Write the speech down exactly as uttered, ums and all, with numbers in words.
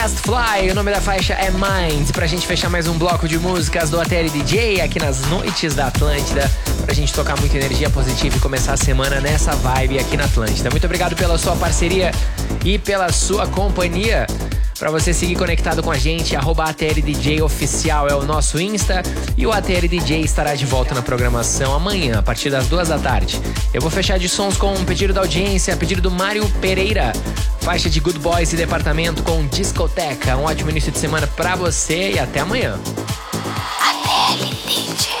Fly, o nome da faixa é Mind, pra gente fechar mais um bloco de músicas do A T L D J aqui nas noites da Atlântida, pra gente tocar muita energia positiva e começar a semana nessa vibe aqui na Atlântida. Muito obrigado pela sua parceria e pela sua companhia. Pra você seguir conectado com a gente, arroba A T L D J Oficial é o nosso Insta. E o A T L D J estará de volta na programação amanhã, a partir das duas da tarde. Eu vou fechar de sons com um pedido da audiência, pedido do Mário Pereira. Faixa de Good Boys e Departamento com Discoteca. Um ótimo início de semana pra você e até amanhã. A T L D J.